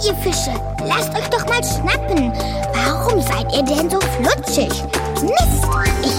ihr Fische, lasst euch doch mal schnappen. Warum seid ihr denn so flutschig? Mist,